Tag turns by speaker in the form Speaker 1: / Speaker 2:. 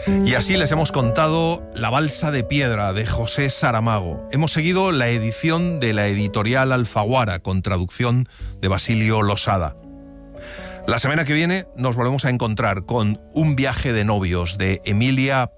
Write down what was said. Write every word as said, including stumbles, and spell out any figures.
Speaker 1: Y así les hemos contado La balsa de piedra de José Saramago. Hemos seguido la edición de la editorial Alfaguara con traducción de Basilio Losada. La semana que viene nos volvemos a encontrar con Un viaje de novios de Emilia